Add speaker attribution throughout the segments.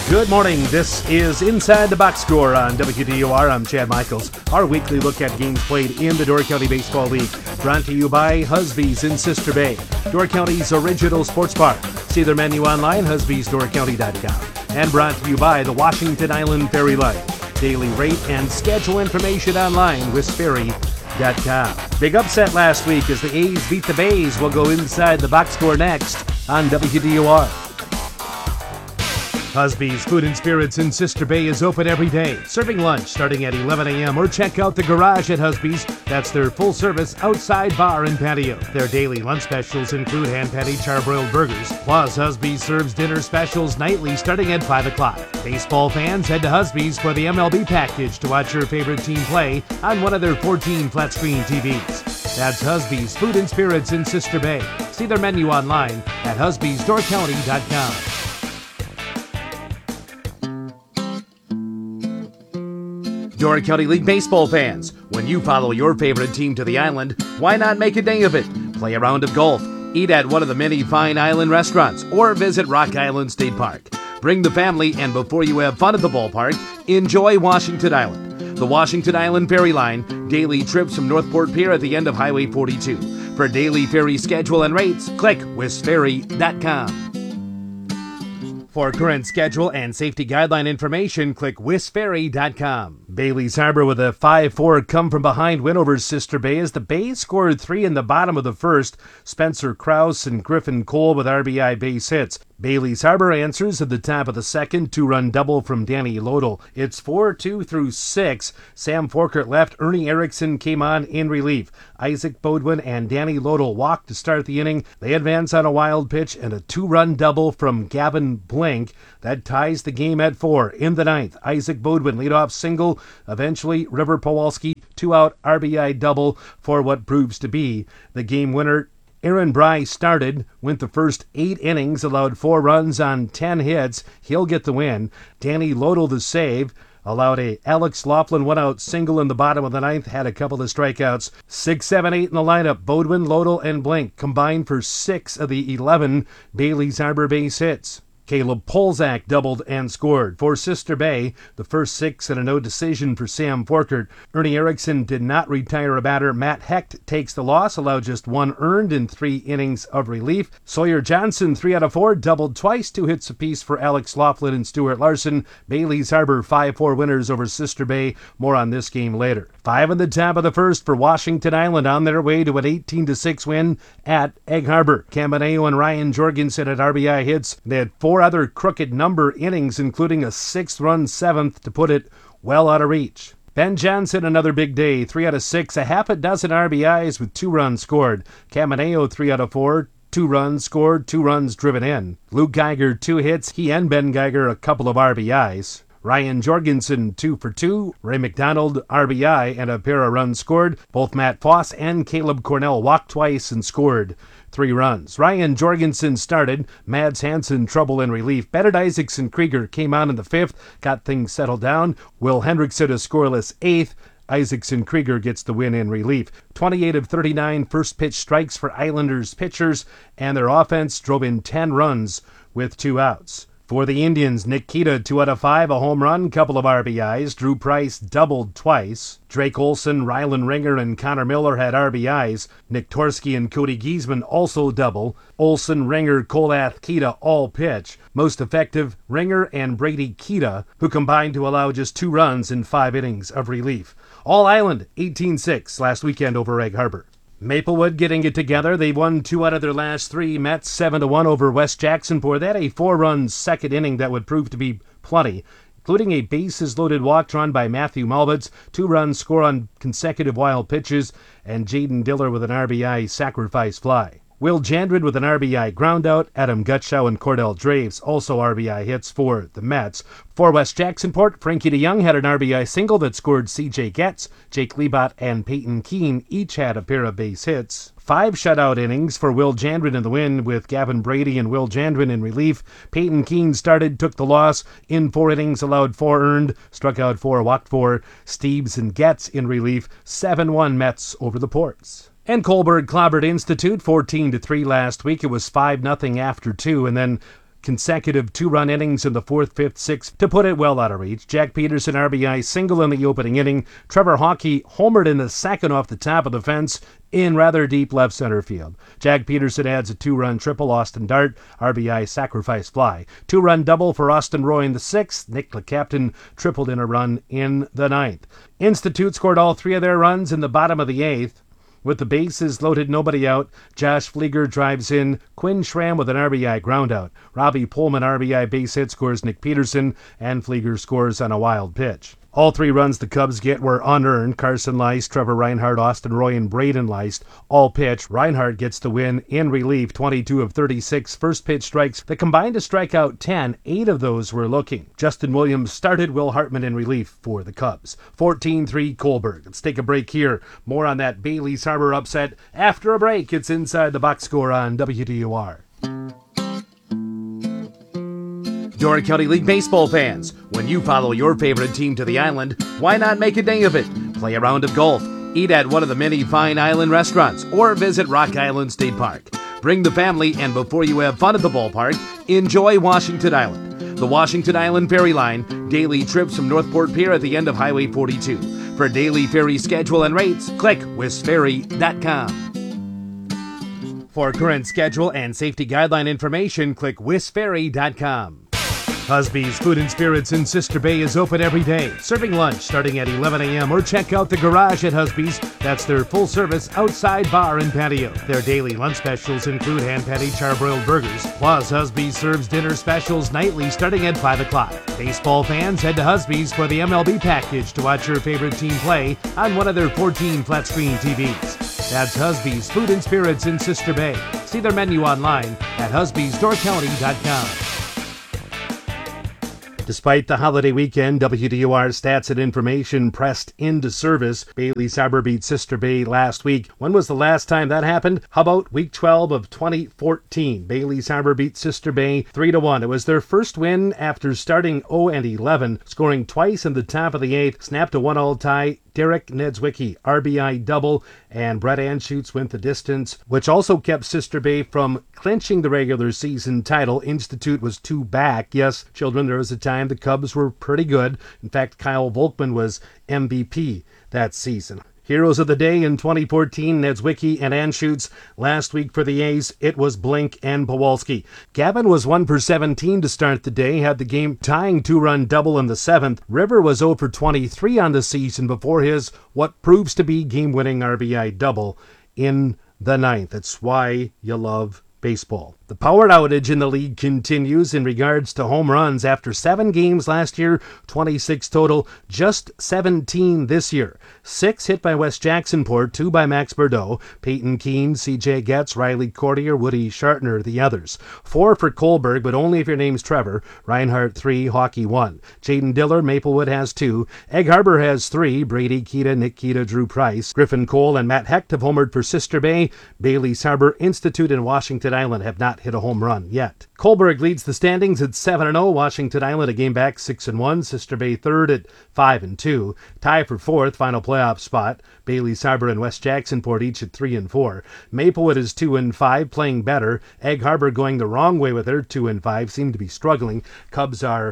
Speaker 1: Good morning. This is Inside the Box Score on WDOR. I'm Chad Michaels. Our weekly look at games played in the Door County Baseball League. Brought to you by Husby's in Sister Bay, Door County's original sports bar. See their menu online, husbysdoorcounty.com. And brought to you by the Washington Island Ferry Line. Daily rate and schedule information online, wistferry.com. Big upset last week as the A's beat the Bays. We'll go inside the box score next on WDOR. Husby's Food and Spirits in Sister Bay is open every day, serving lunch starting at 11 a.m. or check out the garage at Husby's. That's their full-service outside bar and patio. Their daily lunch specials include hand-patty charbroiled burgers. Plus, Husby's serves dinner specials nightly starting at 5 o'clock. Baseball fans, head to Husby's for the MLB package to watch your favorite team play on one of their 14 flat-screen TVs. That's Husby's Food and Spirits in Sister Bay. See their menu online at husbysdoorcounty.com. Door County League baseball fans, when you follow your favorite team to the island, why not make a day of it? Play a round of golf, eat at one of the many fine island restaurants, or visit Rock Island State Park. Bring the family, and before you have fun at the ballpark, enjoy Washington Island. The Washington Island Ferry Line, daily trips from Northport Pier at the end of Highway 42. For daily ferry schedule and rates, click wistferry.com. For current schedule and safety guideline information, click wistferry.com. Bailey's Harbor with a 5-4 come-from-behind win over Sister Bay as the Bays scored 3 in the bottom of the first. Spencer Krause and Griffin Cole with RBI base hits. Bailey's Harbor answers at the top of the second, 2-run double from Danny Lodel. It's 4-2 through 6. Sam Forkert left. Ernie Erickson came on in relief. Isaac Bodwin and Danny Lodel walked to start the inning. They advance on a wild pitch and a 2-run double from Gavin Blink. That ties the game at 4. In the ninth, Isaac Bodwin leadoff single. Eventually, River Powalski 2-out RBI double for what proves to be the game winner. Aaron Bry started, went the first 8 innings, allowed 4 runs on 10 hits. He'll get the win. Danny Lodel the save. Allowed a Alex Laughlin 1-out single in the bottom of the ninth, had a couple of strikeouts. 6, 7, 8 in the lineup. Bodwin, Lodel, and Blink combined for 6 of the 11 Bailey's Harbor base hits. Caleb Polzak doubled and scored. For Sister Bay, the first 6 and a no decision for Sam Forkert. Ernie Erickson did not retire a batter. Matt Hecht takes the loss, allowed just 1 earned in 3 innings of relief. Sawyer Johnson, 3 out of 4, doubled twice, 2 hits apiece for Alex Laughlin and Stuart Larson. Bailey's Harbor 5-4 winners over Sister Bay. More on this game later. 5 in the top of the first for Washington Island on their way to an 18-6 win at Egg Harbor. Campaneo and Ryan Jorgensen had RBI hits. They had 4 other crooked number innings, including a 6th-run 7th to put it well out of reach. Ben Johnson, another big day, 3 out of 6, a half a dozen RBIs with 2 runs scored. Campaneo, 3 out of 4, 2 runs scored, 2 runs driven in. Luke Geiger, 2 hits, he and Ben Geiger a couple of RBIs. Ryan Jorgensen, 2 for 2. Ray McDonald, RBI, and a pair of runs scored. Both Matt Foss and Caleb Cornell walked twice and scored 3 runs. Ryan Jorgensen started. Mads Hansen trouble in relief. Bennett Isaacson Krieger came on in the 5th, got things settled down. Will Hendrickson a scoreless 8th. Isaacson Krieger gets the win in relief. 28 of 39 first pitch strikes for Islanders pitchers, and their offense drove in 10 runs with 2 outs. For the Indians, Nick Kita, 2 out of 5, a home run, couple of RBIs. Drew Price doubled twice. Drake Olson, Rylan Ringer, and Connor Miller had RBIs. Nick Torsky and Cody Giesman also double. Olson, Ringer, Kolath, Kita all pitch. Most effective, Ringer and Brady Kita, who combined to allow just 2 runs in 5 innings of relief. All Island, 18-6 last weekend over Egg Harbor. Maplewood getting it together. They won 2 out of their last 3. Mets 7-1 over West Jacksonport. They had a 4-run second inning that would prove to be plenty, including a bases-loaded walk drawn by Matthew Malbitz, 2-run score on consecutive wild pitches, and Jaden Diller with an RBI sacrifice fly. Will Jandred with an RBI groundout. Adam Gutschow and Cordell Draves also RBI hits for the Mets. For West Jacksonport, Frankie DeYoung had an RBI single that scored C.J. Getz. Jake Lebot and Peyton Keene each had a pair of base hits. 5 shutout innings for Will Jandred in the win, with Gavin Brady and Will Jandred in relief. Peyton Keene started, took the loss. In 4 innings, allowed 4 earned, struck out 4, walked 4. Steeves and Getz in relief. 7-1 Mets over the Ports. And Colberg clobbered Institute 14-3 last week. It was 5-0 after 2, and then consecutive two-run innings in the 4th, 5th, 6th to put it well out of reach. Jack Peterson RBI single in the opening inning. Trevor Hockey homered in the 2nd off the top of the fence in rather deep left center field. Jack Peterson adds a 2-run triple. Austin Dart RBI sacrifice fly. 2-run double for Austin Roy in the 6th. Nick LeCaptain tripled in a run in the 9th. Institute scored all 3 of their runs in the bottom of the 8th. With the bases loaded, nobody out, Josh Flieger drives in Quinn Schramm with an RBI groundout. Robbie Pullman RBI base hit scores Nick Peterson, and Flieger scores on a wild pitch. All 3 runs the Cubs get were unearned. Carson Leist, Trevor Reinhardt, Austin Roy, and Braden Leist all pitched. Reinhardt gets the win in relief, 22 of 36 first pitch strikes that combined to strike out 10. 8 of those were looking. Justin Williams started. Will Hartman in relief for the Cubs. 14-3 Kohlberg. Let's take a break here. More on that Bailey's Harbor upset after a break. It's Inside the Box Score on WDUR. Door County League baseball fans, when you follow your favorite team to the island, why not make a day of it? Play a round of golf, eat at one of the many fine island restaurants, or visit Rock Island State Park. Bring the family, and before you have fun at the ballpark, enjoy Washington Island. The Washington Island Ferry Line, daily trips from Northport Pier at the end of Highway 42. For daily ferry schedule and rates, click wisferry.com. For current schedule and safety guideline information, click wisferry.com. Husby's Food and Spirits in Sister Bay is open every day, serving lunch starting at 11 a.m. or check out the garage at Husby's. That's their full-service outside bar and patio. Their daily lunch specials include hand-patty charbroiled burgers. Plus, Husby's serves dinner specials nightly starting at 5 o'clock. Baseball fans, head to Husby's for the MLB package to watch your favorite team play on one of their 14 flat-screen TVs. That's Husby's Food and Spirits in Sister Bay. See their menu online at husbysdoorcounty.com. Despite the holiday weekend, WDUR stats and information pressed into service. Bailey's Harbor beat Sister Bay last week. When was the last time that happened? How about week 12 of 2014? Bailey's Harbor beat Sister Bay 3-1. It was their first win after starting 0-11, scoring twice in the top of the 8th, snapped a 1-all tie. Derek Nedzwicki, RBI double, and Brett Anschutz went the distance, which also kept Sister Bay from clinching the regular season title. Institute was 2 back. Yes, children, there was a time the Cubs were pretty good. In fact, Kyle Volkman was MVP that season. Heroes of the day in 2014, Nedzwicki and Anschutz. Last week for the A's, it was Blink and Pawalski. Gavin was 1 for 17 to start the day, had the game tying 2-run double in the 7th. River was 0 for 23 on the season before his what proves to be game-winning RBI double in the 9th. It's why you love baseball. The power outage in the league continues in regards to home runs. After 7 games last year, 26 total, just 17 this year. 6 hit by West Jacksonport, 2 by Max Bordeaux, Peyton Keene, CJ Getz, Riley Courtier, Woody Shartner, the others. 4 for Kohlberg, but only if your name's Trevor. Reinhardt 3, Hockey 1. Jaden Diller, Maplewood has 2. Egg Harbor has 3. Brady Keita, Nick Keita, Drew Price. Griffin Cole and Matt Hecht have homered for Sister Bay. Bailey's Harbor, Institute, and Washington Island have not hit a home run yet. Kohlberg leads the standings at 7-0. Washington Island a game back 6-1. Sister Bay third at 5-2. Tie for 4th, final playoff spot. Bailey's Harbor and West Jacksonport each at 3-4. Maplewood is 2-5, playing better. Egg Harbor going the wrong way with their 2-5, seem to be struggling. Cubs are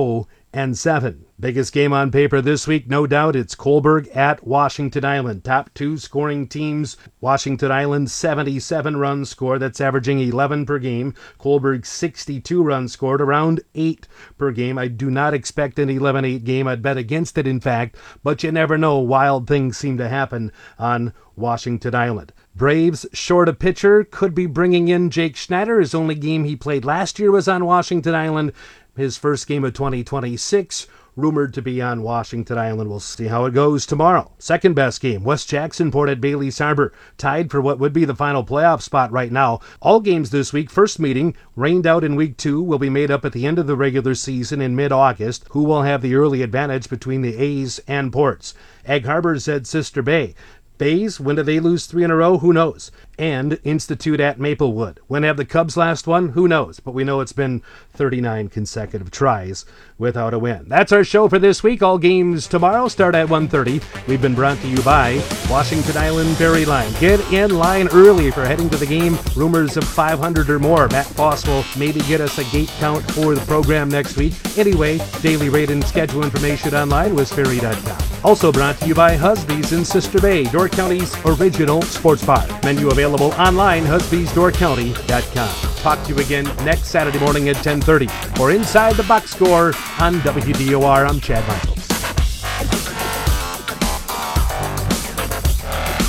Speaker 1: 0-7. Biggest game on paper this week, no doubt, it's Kohlberg at Washington Island. Top 2 scoring teams. Washington Island 77 runs scored, that's averaging 11 per game. Kohlberg 62 runs scored, around 8 per game. I do not expect an 11-8 game. I'd bet against it, in fact, but you never know. Wild things seem to happen on Washington Island. Braves short a pitcher, could be bringing in Jake Schneider. His only game he played last year was on Washington Island. His first game of 2026, rumored to be on Washington Island. We'll see how it goes tomorrow. Second best game, West Jacksonport at Bailey's Harbor, tied for what would be the final playoff spot right now. All games this week. First meeting, rained out in week 2, will be made up at the end of the regular season in mid-August. Who will have the early advantage between the A's and Ports? Egg Harbor's at Sister Bay. Bays, when do they lose 3 in a row? Who knows? and Institute at Maplewood. When have the Cubs last won? Who knows? But we know it's been 39 consecutive tries without a win. That's our show for this week. All games tomorrow start at 1:30. We've been brought to you by Washington Island Ferry Line. Get in line early for heading to the game. Rumors of 500 or more. Matt Foss will maybe get us a gate count for the program next week. Anyway, daily rate and schedule information online was ferry.com. Also brought to you by Husby's in Sister Bay, Door County's original sports bar. Menu available online, husbysdoorcounty.com. Talk to you again next Saturday morning at 10:30 for Inside the Box Score on WDOR. I'm Chad Michaels.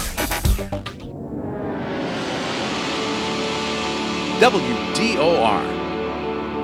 Speaker 2: WDOR